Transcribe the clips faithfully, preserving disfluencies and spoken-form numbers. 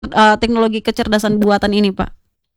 Eee, teknologi kecerdasan buatan ini, Pak?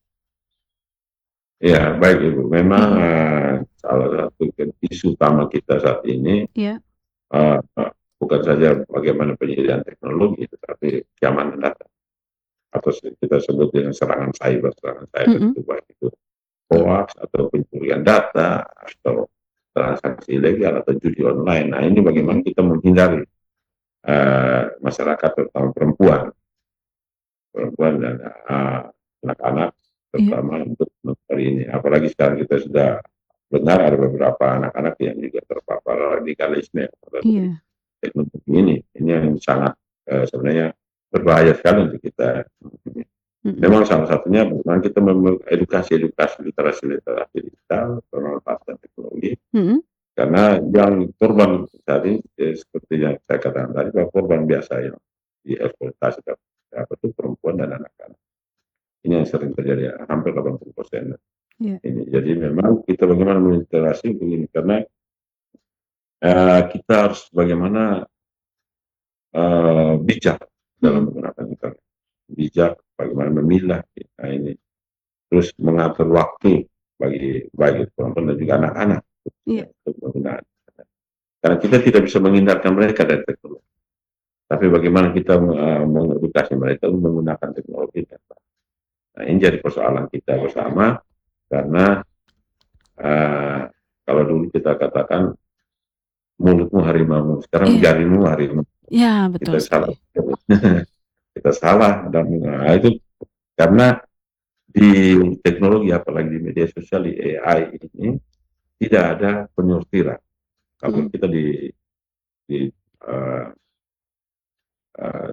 Ya, baik Ibu. Memang, Mhm. eee, salah satu kan isu utama kita saat ini, Iya. eee, bukan saja bagaimana penyediaan teknologi, tetapi keamanan data. Atau se kita sebut dengan serangan cyber serangan cyber Mhm. itu baik itu Iya. hoaks atau pencurian data, atau transaksi ilegal atau judi online. Nah, ini bagaimana Mhm. kita menghindari, eee, masyarakat terutama perempuan perempuan dan, eee, anak-anak Iya. terutama untuk hari ini. Apalagi sekarang kita sudah dengar ada beberapa anak-anak yang juga terpapar radikalisme melalui Iya. teknologi ini. Ini yang sangat, eee, sebenarnya berbahaya sekali untuk kita. Mhm. Memang salah satunya bagaimana kita mem edukasi-edukasi literasi-literasi digital, pemanfaatan teknologi, Mhm. karena yang korban tadi, eee, seperti yang saya katakan tadi bahwa korban biasa yang dieksploitasi apa itu perempuan dan anak-anak. Ini yang sering terjadi, hampir delapan puluh persen Iya. ini. Jadi memang kita bagaimana meliterasi begini, karena eee, kita harus bagaimana eee, bijak Mhm. dalam menggunakan internet. Bijak bagaimana memilah kita ini, terus mengatur waktu bagi baik itu perempuan dan juga anak-anak Iya. ya, untuk penggunaan internet. Karena kita tidak bisa menghindarkan mereka dari teknologi, tapi bagaimana kita, eee, mengedukasi mereka untuk menggunakan teknologi dengan baik. Nah, ini jadi persoalan kita bersama karena, eee, kalau dulu kita katakan, mulutmu harimaumu, sekarang Iya. jarimu harimau. Iya, betul Kita salah sekali. kita salah dan nah itu karena di teknologi apalagi di media sosial, di A I ini, tidak ada penyortiran. Kalau Mhm. kita di di, eee eee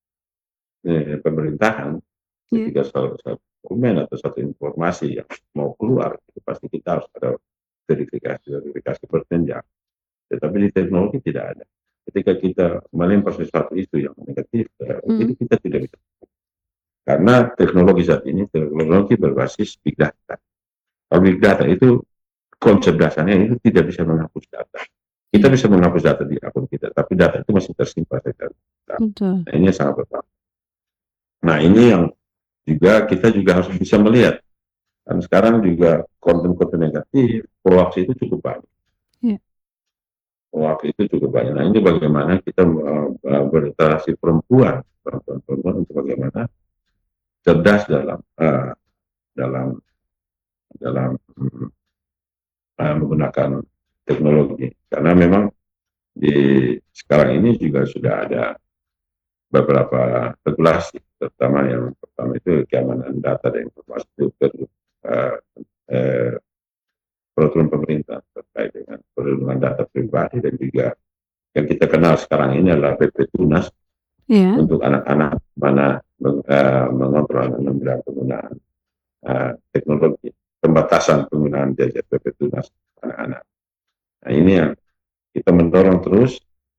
eee, pemerintahan, Iya. ketika satu satu dokumen atau satu informasi yang mau keluar, itu pasti kita harus ada verifikasi-verifikasi berjenjang. Tetapi di teknologi tidak ada. Ketika kita melempar sesuatu isu yang negatif, eee, itu Mhm. kita tidak bisa. Karena teknologi saat ini, teknologi berbasis big data. Kalau big data itu, konsep dasarnya itu tidak bisa menghapus data. Kita Iya. bisa menghapus data di akun kita, tapi data itu masih tersimpan di dalam kita. Betul. Nah, ini yang sangat berbahaya. Nah, ini yang juga kita juga harus bisa melihat, kan sekarang juga konten-konten negatif, hoaks itu cukup banyak. Iya. Hoaks itu cukup banyak. Nah, ini bagaimana kita, eee eee, berliterasi perempuan, perempuan-perempuan untuk bagaimana cerdas dalam, eee, dalam dalam, mmm, eee, menggunakan teknologi. Karena memang di sekarang ini juga sudah ada beberapa regulasi, terutama yang pertama itu keamanan data dan informasi itu perlu, eee eee, peraturan pemerintah terkait dengan perlindungan data pribadi dan juga yang kita kenal sekarang ini adalah P P TUNAS Iya. untuk anak-anak mana meng eee, mengontrol dan memegang penggunaan, eee, teknologi, pembatasan penggunaan gadget P P TUNAS anak-anak. Nah, ini yang kita mendorong terus,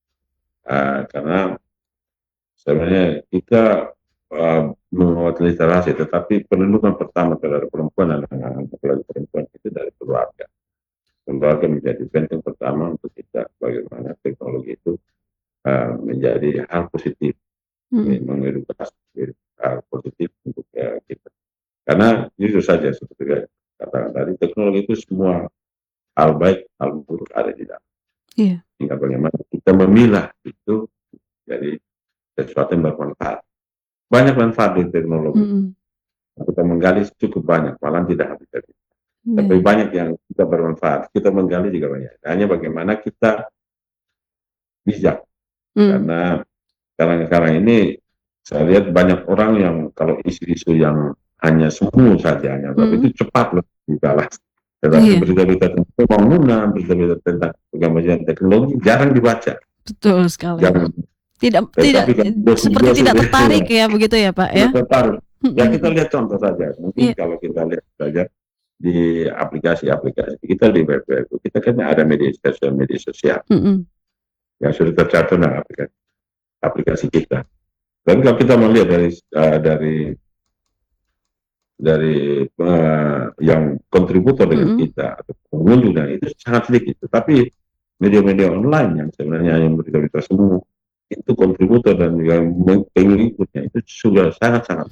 eee, karena sebenarnya kita, eee, membuat literasi, tetapi perlindungan pertama terhadap perempuan dan anak-anak, apalagi perempuan itu dari keluarga. Keluarga menjadi benteng pertama untuk kita bagaimana teknologi itu, eee, menjadi hal positif, Mhm. me mengedukasi hal positif untuk, eee, kita. Karena jujur saja seperti saya katakan tadi, teknologi itu semua hal baik, hal buruk ada di dalam. Iya. Tinggal bagaimana kita memilah itu jadi sesuatu yang bermanfaat. Banyak manfaat di teknologi. Mhm. Kita menggali cukup banyak, malahan tidak habis-habis. Iya Tapi iya. banyak yang tidak bermanfaat, kita menggali juga banyak. Hanya bagaimana kita bijak, Mmm. karena sekarang-sekarang ini saya lihat banyak orang yang kalau isu-isu yang hanya semu saja, hanya tapi Mhm. itu cepat loh dibalas. Tetapi Iya. berita-berita tentang pembangunan, berita-berita tentang kemajuan teknologi jarang dibaca. Betul sekali. Jarang. Tidak tidak, Tetapi kan eee, seperti gosip-gosip tidak iya, tertarik ya, begitu ya, Pak, tidak ya? tertarik. Ya Mhm kita mhm. lihat contoh saja, mungkin Iya. kalau kita lihat saja di aplikasi-aplikasi kita di web-web, kita kan ada media sosial media sosial. Mhm. Yang sudah tercatat dalam aplikasi aplikasi kita. Dan kalau kita melihat dari, eee, dari dari, eee, yang kontributor dengan Mhm. kita atau pengunjung dan itu sangat sedikit. Tetapi media-media online yang sebenarnya yang berita-berita semu, itu kontributor dan yang pengikutnya itu sudah sangat-sangat